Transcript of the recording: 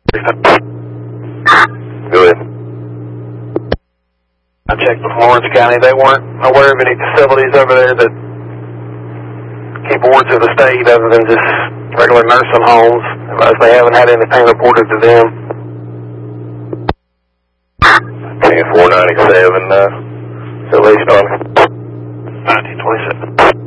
Go ahead. I checked with Lawrence County. They weren't aware of any facilities over there that keep wards of the state other than just regular nursing homes, unless they haven't had anything reported to them. Okay, 497, salvation on 1927.